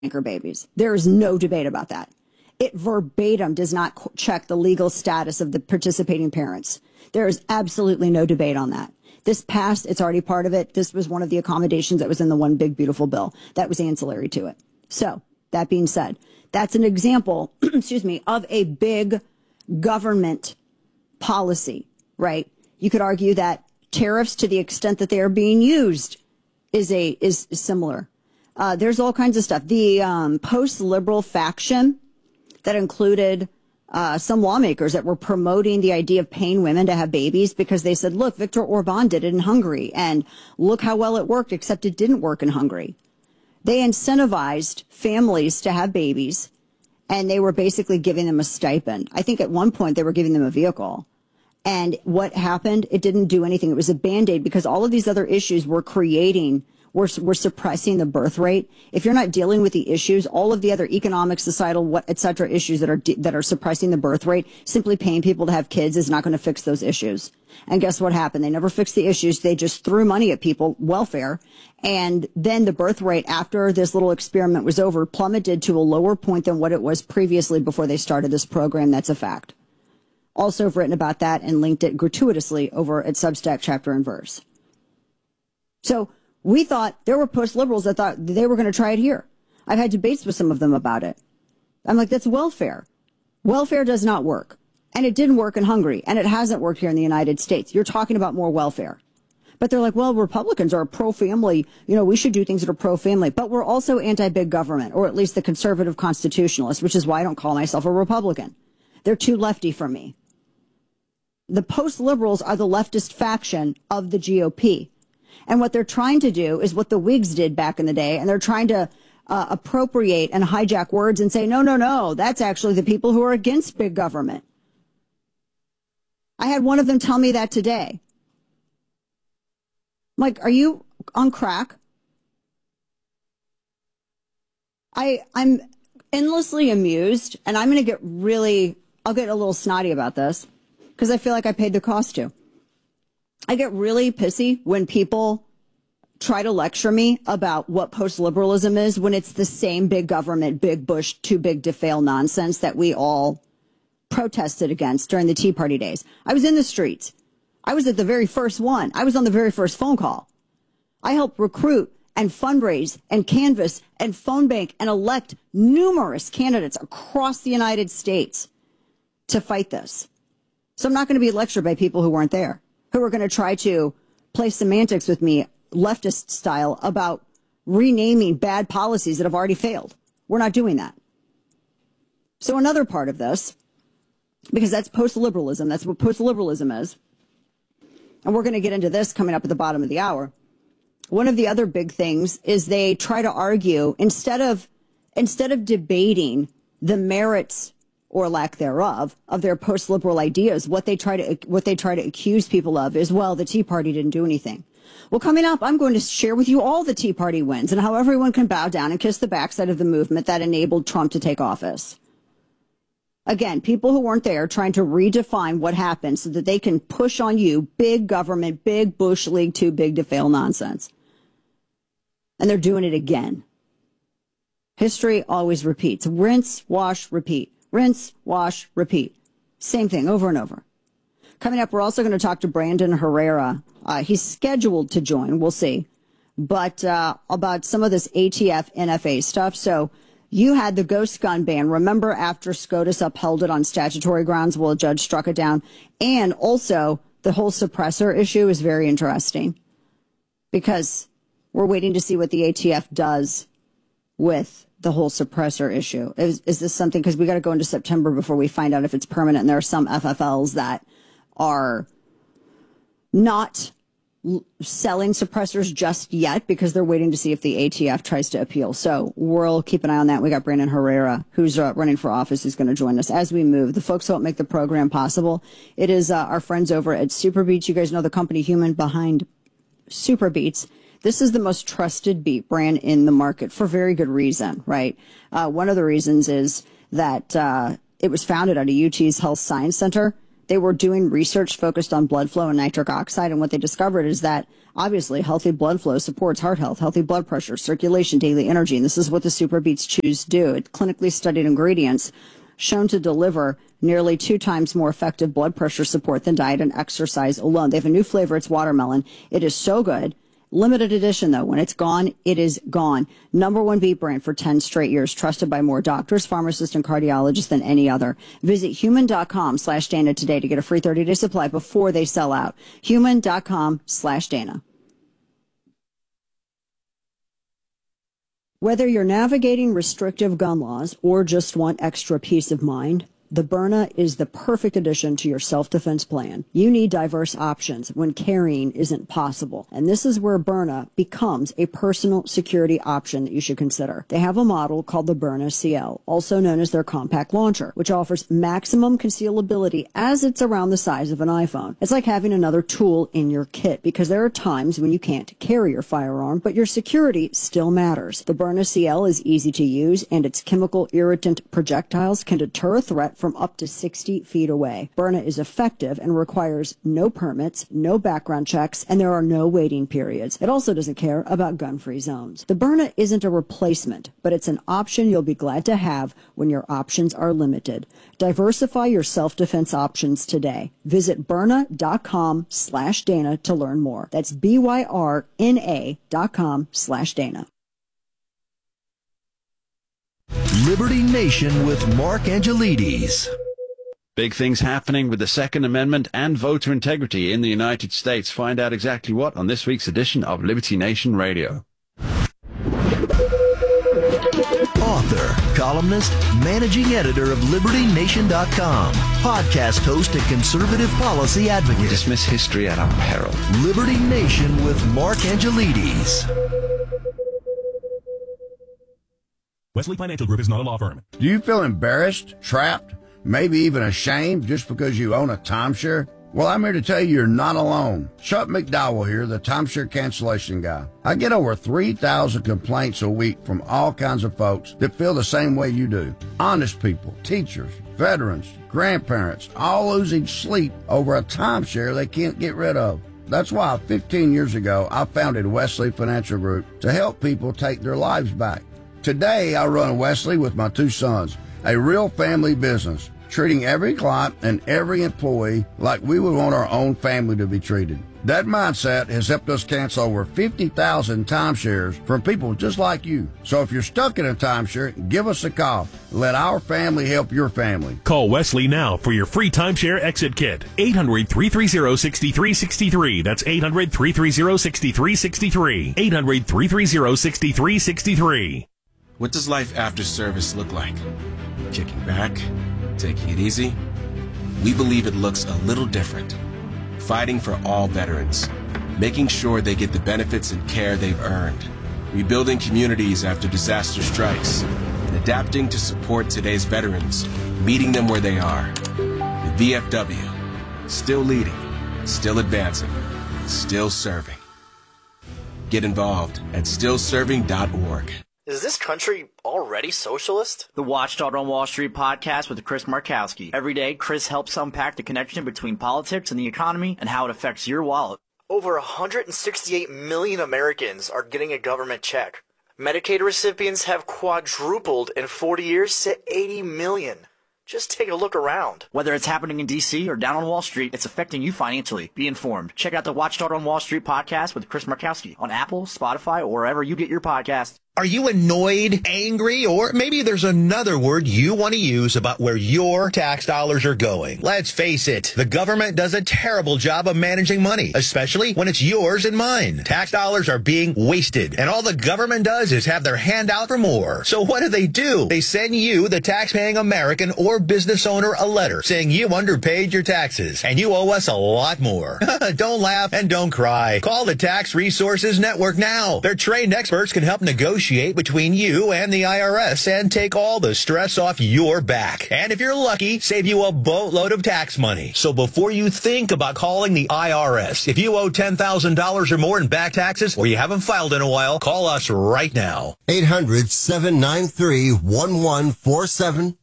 anchor babies. There is no debate about that. It verbatim does not check the legal status of the participating parents. There is absolutely no debate on that. This passed, it's already part of it. This was one of the accommodations that was in the one big beautiful bill that was ancillary to it. So that being said, that's an example, excuse me, of a big government policy, right? You could argue that tariffs, to the extent that they are being used, is similar. There's all kinds of stuff. The post-liberal faction that included some lawmakers that were promoting the idea of paying women to have babies because they said, look, Viktor Orban did it in Hungary, and look how well it worked, except it didn't work in Hungary. They incentivized families to have babies, and they were basically giving them a stipend. I think at one point they were giving them a vehicle. And what happened? It didn't do anything. It was a Band-Aid because all of these other issues were suppressing the birth rate. If you're not dealing with the issues, all of the other economic, societal, et cetera, issues that are suppressing the birth rate, simply paying people to have kids is not going to fix those issues. And guess what happened? They never fixed the issues. They just threw money at people, welfare. And then the birth rate, after this little experiment was over, plummeted to a lower point than what it was previously before they started this program. That's a fact. Also have written about that and linked it gratuitously over at Substack Chapter and Verse. So we thought there were post-liberals that thought they were going to try it here. I've had debates with some of them about it. I'm like, that's welfare. Welfare does not work. And it didn't work in Hungary. And it hasn't worked here in the United States. You're talking about more welfare. But they're like, well, Republicans are pro-family. You know, we should do things that are pro-family. But we're also anti-big government, or at least the conservative constitutionalists, which is why I don't call myself a Republican. They're too lefty for me. The post-liberals are the leftist faction of the GOP. And what they're trying to do is what the Whigs did back in the day. And they're trying to appropriate and hijack words and say, no, that's actually the people who are against big government. I had one of them tell me that today. I'm like, are you on crack? I'm endlessly amused, and I'm going to I'll get a little snotty about this because I feel like I paid the cost to. I get really pissy when people try to lecture me about what post-liberalism is when it's the same big government, big Bush, too big to fail nonsense that we all protested against during the Tea Party days. I was in the streets. I was at the very first one. I was on the very first phone call. I helped recruit and fundraise and canvass and phone bank and elect numerous candidates across the United States to fight this. So I'm not going to be lectured by people who weren't there, who are going to try to play semantics with me, leftist style, about renaming bad policies that have already failed. We're not doing that. So another part of this, because that's post-liberalism, that's what post-liberalism is, and we're going to get into this coming up at the bottom of the hour. One of the other big things is they try to argue, instead of debating the merits or lack thereof of their post-liberal ideas, what they try to accuse people of is, well, the Tea Party didn't do anything. Well, coming up, I'm going to share with you all the Tea Party wins and how everyone can bow down and kiss the backside of the movement that enabled Trump to take office. Again, people who weren't there trying to redefine what happened so that they can push on you big government, big Bush League too big to fail nonsense. And they're doing it again. History always repeats. Rinse, wash, repeat. Rinse, wash, repeat. Same thing over and over. Coming up, we're also going to talk to Brandon Herrera. He's scheduled to join. We'll see. But about some of this ATF, NFA stuff. So you had the ghost gun ban. Remember, after SCOTUS upheld it on statutory grounds, well, a judge struck it down. And also, the whole suppressor issue is very interesting because we're waiting to see what the ATF does with the whole suppressor issue. Is this something, because we got to go into September before we find out if it's permanent. And there are some FFLs that are not selling suppressors just yet because they're waiting to see if the ATF tries to appeal. So we'll keep an eye on that. We got Brandon Herrera, who's running for office, who's going to join us as we move. The folks who help make the program possible, it is our friends over at Superbeats. You guys know the company human behind Superbeats. This is the most trusted beat brand in the market for very good reason, right? One of the reasons is that it was founded at a UT's Health Science Center. They were doing research focused on blood flow and nitric oxide, and what they discovered is that Obviously, healthy blood flow supports heart health, healthy blood pressure, circulation, daily energy, and this is what the Super Beets Chews do. It's clinically studied ingredients shown to deliver nearly 2 times more effective blood pressure support than diet and exercise alone. They have a new flavor. It's watermelon. It is so good. Limited edition, though. When it's gone, it is gone. #1 beet brand for 10 straight years. Trusted by more doctors, pharmacists, and cardiologists than any other. Visit human.com/Dana today to get a free 30-day supply before they sell out. Human.com/Dana. Whether you're navigating restrictive gun laws or just want extra peace of mind, the Byrna is the perfect addition to your self-defense plan. You need diverse options when carrying isn't possible. And this is where Byrna becomes a personal security option that you should consider. They have a model called the Byrna CL, also known as their compact launcher, which offers maximum concealability as it's around the size of an iPhone. It's like having another tool in your kit because there are times when you can't carry your firearm, but your security still matters. The Byrna CL is easy to use, and its chemical irritant projectiles can deter a threat from up to 60 feet away. Byrna is effective and requires no permits, no background checks, and there are no waiting periods. It also doesn't care about gun-free zones. The Byrna isn't a replacement, but it's an option you'll be glad to have when your options are limited. Diversify your self-defense options today. Visit Byrna.com/Dana to learn more. That's BYRNA.com/Dana. Liberty Nation with Mark Angelides. Big things happening with the Second Amendment and voter integrity in the United States. Find out exactly what on this week's edition of Liberty Nation Radio. Author, columnist, managing editor of LibertyNation.com, podcast host and conservative policy advocate. We dismiss history at our peril. Liberty Nation with Mark Angelides. Wesley Financial Group is not a law firm. Do you feel embarrassed, trapped, maybe even ashamed just because you own a timeshare? Well, I'm here to tell you you're not alone. Chuck McDowell here, the timeshare cancellation guy. I get over 3,000 complaints a week from all kinds of folks that feel the same way you do. Honest people, teachers, veterans, grandparents, all losing sleep over a timeshare they can't get rid of. That's why 15 years ago, I founded Wesley Financial Group to help people take their lives back. Today, I run Wesley with my 2 sons, a real family business, treating every client and every employee like we would want our own family to be treated. That mindset has helped us cancel over 50,000 timeshares from people just like you. So if you're stuck in a timeshare, give us a call. Let our family help your family. Call Wesley now for your free timeshare exit kit. 800-330-6363. That's 800-330-6363. 800-330-6363. What does life after service look like? Kicking back? Taking it easy? We believe it looks a little different. Fighting for all veterans. Making sure they get the benefits and care they've earned. Rebuilding communities after disaster strikes. And adapting to support today's veterans. Meeting them where they are. The VFW. Still leading. Still advancing. Still serving. Get involved at stillserving.org. Is this country already socialist? The Watchdog on Wall Street podcast with Chris Markowski. Every day, Chris helps unpack the connection between politics and the economy and how it affects your wallet. Over 168 million Americans are getting a government check. Medicaid recipients have quadrupled in 40 years to 80 million. Just take a look around. Whether it's happening in D.C. or down on Wall Street, it's affecting you financially. Be informed. Check out the Watchdog on Wall Street podcast with Chris Markowski on Apple, Spotify, or wherever you get your podcasts. Are you annoyed, angry, or maybe there's another word you want to use about where your tax dollars are going? Let's face it, the government does a terrible job of managing money, especially when it's yours and mine. Tax dollars are being wasted, and all the government does is have their hand out for more. So what do? They send you, the tax-paying American or business owner, a letter saying you underpaid your taxes, and you owe us a lot more. Don't laugh and don't cry. Call the Tax Resources Network now. Their trained experts can help negotiate negotiate between you and the IRS and take all the stress off your back. And if you're lucky, save you a boatload of tax money. So before you think about calling the IRS, if you owe $10,000 or more in back taxes or you haven't filed in a while, call us right now. 800-793-1147.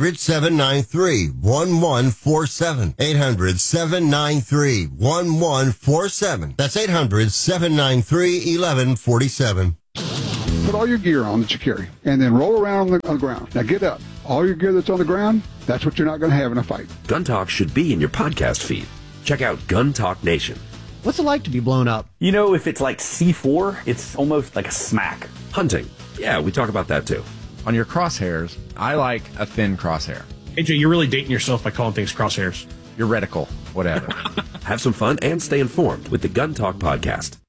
800-793-1147. 800-793-1147. That's 800-793-1147. Put all your gear on that you carry, and then roll around on the ground. Now get up. All your gear that's on the ground, that's what you're not going to have in a fight. Gun Talk should be in your podcast feed. Check out Gun Talk Nation. What's it like to be blown up? You know, if it's like C4, it's almost like a smack. Hunting. Yeah, we talk about that too. On your crosshairs, I like a thin crosshair. AJ, you're really dating yourself by calling things crosshairs. Your reticle, whatever. Have some fun and stay informed with the Gun Talk podcast.